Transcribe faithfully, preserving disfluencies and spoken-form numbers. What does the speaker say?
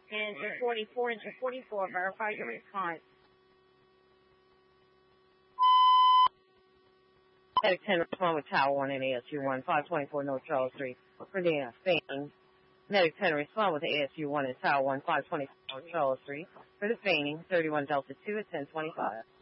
and your forty-four and your forty-four. Verify your response. Medic ten, respond with Tower one and A S U one, five twenty-four North Charles Street for the uh, fainting. Medic ten, respond with A S U one and Tower one, five twenty-four North Charles Street for the fainting, thirty-one Delta two at ten twenty-five.